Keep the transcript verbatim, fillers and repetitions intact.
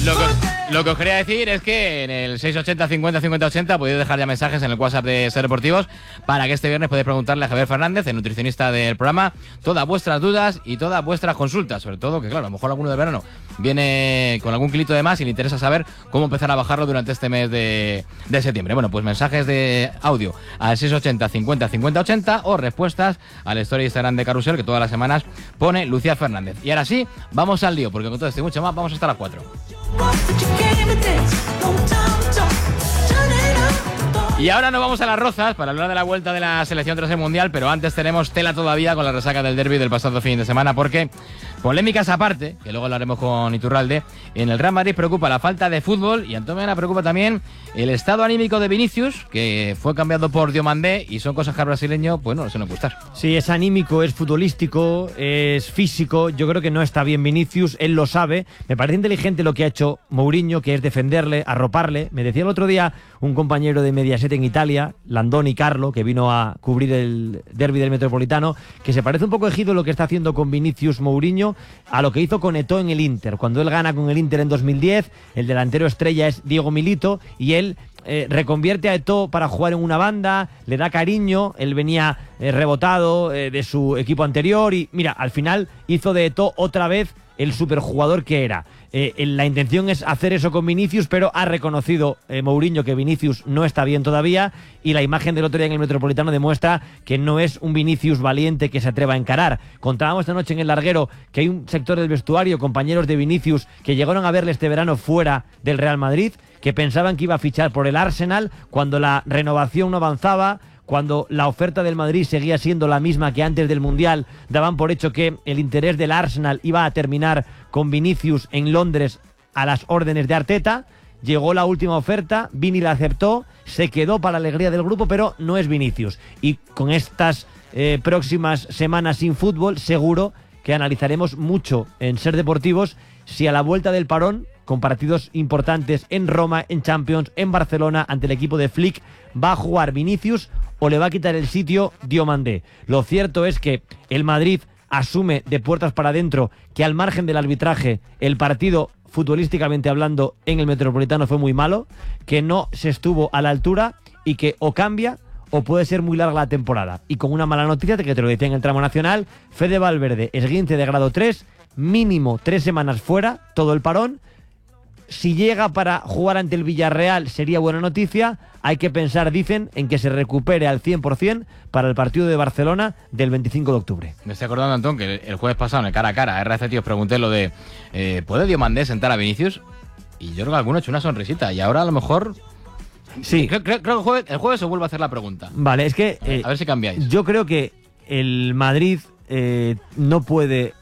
Lo que, lo que os quería decir es que en el seis ochenta cincuenta cincuenta ochenta podéis dejar ya mensajes en el WhatsApp de Ser Deportivos para que este viernes podáis preguntarle a Javier Fernández, el nutricionista del programa, todas vuestras dudas y todas vuestras consultas. Sobre todo que, claro, a lo mejor alguno de verano viene con algún kilito de más y le interesa saber cómo empezar a bajarlo durante este mes de, de septiembre. Bueno, pues mensajes de audio al seis ochenta cincuenta cincuenta ochenta o respuestas al story Instagram de Carrusel, que todas las semanas pone Lucía Fernández. Y ahora sí, vamos al lío, porque con todo esto y mucho más vamos hasta las cuatro. Y ahora nos vamos a Las Rozas para hablar de la vuelta de la selección tras el Mundial, pero antes tenemos tela todavía con la resaca del derbi del pasado fin de semana, porque polémicas aparte, que luego hablaremos con Iturralde, en el Real Madrid preocupa la falta de fútbol y Antonio preocupa también el estado anímico de Vinicius, que fue cambiado por Diomandé, y son cosas que al brasileño pues no le suelen gustar. Sí, es anímico, es futbolístico, es físico. Yo creo que no está bien Vinicius, él lo sabe. Me parece inteligente lo que ha hecho Mourinho, que es defenderle, arroparle. Me decía el otro día un compañero de Mediaset en Italia, Landoni Carlo, que vino a cubrir el derbi del Metropolitano, que se parece un poco, Ejido, lo que está haciendo con Vinicius Mourinho a lo que hizo con Eto'o en el Inter. Cuando él gana con el Inter en dos mil diez, el delantero estrella es Diego Milito y él eh, reconvierte a Eto'o para jugar en una banda, le da cariño. Él venía eh, rebotado eh, de su equipo anterior y mira, al final hizo de Eto'o otra vez el superjugador que era. Eh, la intención es hacer eso con Vinicius, pero ha reconocido eh, Mourinho que Vinicius no está bien todavía, y la imagen del otro día en el Metropolitano demuestra que no es un Vinicius valiente que se atreva a encarar. Contábamos esta noche en el larguero que hay un sector del vestuario, compañeros de Vinicius, que llegaron a verle este verano fuera del Real Madrid, que pensaban que iba a fichar por el Arsenal cuando la renovación no avanzaba, cuando la oferta del Madrid seguía siendo la misma que antes del Mundial. Daban por hecho que el interés del Arsenal iba a terminar con Vinicius en Londres a las órdenes de Arteta. Llegó la última oferta, Vini la aceptó, se quedó para la alegría del grupo, pero no es Vinicius. Y con estas eh, próximas semanas sin fútbol, seguro que analizaremos mucho en Ser Deportivos si a la vuelta del parón, con partidos importantes en Roma, en Champions, en Barcelona, ante el equipo de Flick, va a jugar Vinicius o le va a quitar el sitio Diomandé. Lo cierto es que el Madrid asume de puertas para adentro que, al margen del arbitraje, el partido, futbolísticamente hablando, en el Metropolitano fue muy malo, que no se estuvo a la altura y que o cambia o puede ser muy larga la temporada. Y con una mala noticia, de que te lo decía en el tramo nacional, Fede Valverde, esguince de grado tres, mínimo tres semanas fuera, todo el parón. Si llega para jugar ante el Villarreal sería buena noticia. Hay que pensar, dicen, en que se recupere al cien por cien para el partido de Barcelona del veinticinco de octubre. Me estoy acordando, Antón, que el jueves pasado en el cara a cara a R C T os pregunté lo de eh, ¿puede Diomandé sentar a Vinicius? Y yo creo que alguno ha hecho una sonrisita, y ahora a lo mejor... Sí. Creo, creo, creo que el jueves, el jueves os vuelvo a hacer la pregunta. Vale, es que... Eh, a ver si cambiáis. Yo creo que el Madrid eh, no puede